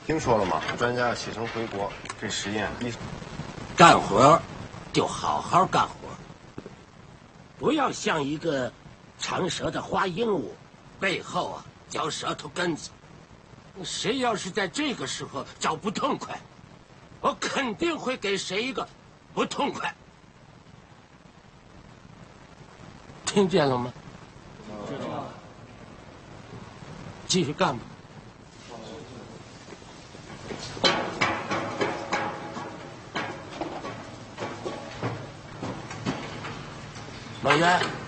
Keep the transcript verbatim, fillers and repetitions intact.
听说了吗？专家要启程回国，这实验一干活就好好干活，不要像一个长舌的花鹦鹉，背后啊嚼舌头根子。谁要是在这个时候找不痛快，我肯定会给谁一个不痛快。听见了吗？知道了。继续干吧。老袁。